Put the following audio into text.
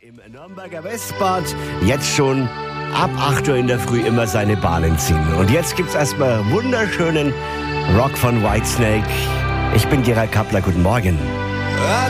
Im Nürnberger Westbad jetzt schon ab 8 Uhr in der Früh immer seine Bahnen ziehen. Und jetzt gibt's erstmal wunderschönen Rock von Whitesnake. Ich bin Gerald Kappler, guten Morgen.